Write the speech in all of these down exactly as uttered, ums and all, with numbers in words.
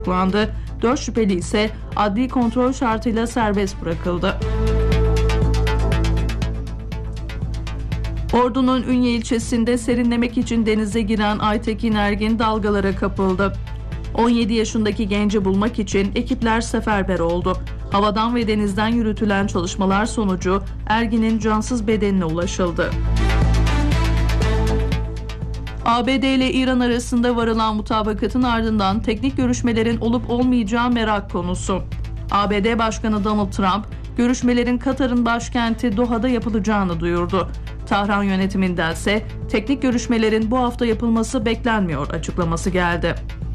tutuklandı. dört şüpheli ise adli kontrol şartıyla serbest bırakıldı. Ordu'nun Ünye ilçesinde serinlemek için denize giren Aytekin Ergin dalgalara kapıldı. on yedi yaşındaki genci bulmak için ekipler seferber oldu. Havadan ve denizden yürütülen çalışmalar sonucu Ergin'in cansız bedenine ulaşıldı. A B D ile İran arasında varılan mutabakatın ardından teknik görüşmelerin olup olmayacağı merak konusu. A B D Başkanı Donald Trump, görüşmelerin Katar'ın başkenti Doha'da yapılacağını duyurdu. Tahran yönetiminden ise teknik görüşmelerin bu hafta yapılması beklenmiyor açıklaması geldi.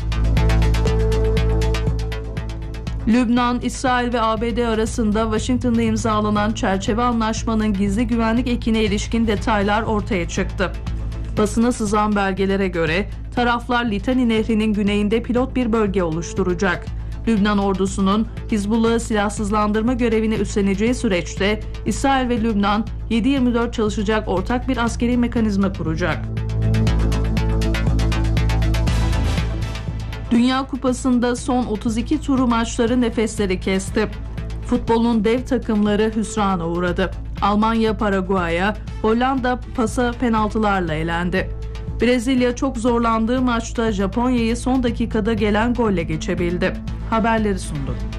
Lübnan, İsrail ve A B D arasında Washington'da imzalanan çerçeve anlaşmanın gizli güvenlik ekine ilişkin detaylar ortaya çıktı. Basına sızan belgelere göre taraflar Litani Nehri'nin güneyinde pilot bir bölge oluşturacak. Lübnan ordusunun Hizbullah'ı silahsızlandırma görevini üstleneceği süreçte İsrail ve Lübnan yedi yirmi dört çalışacak ortak bir askeri mekanizma kuracak. Dünya Kupası'nda son otuz iki turu maçları nefesleri kesti. Futbolun dev takımları hüsrana uğradı. Almanya Paraguay'a, Hollanda pasa penaltılarla elendi. Brezilya çok zorlandığı maçta Japonya'yı son dakikada gelen golle geçebildi. Haberleri sunduk.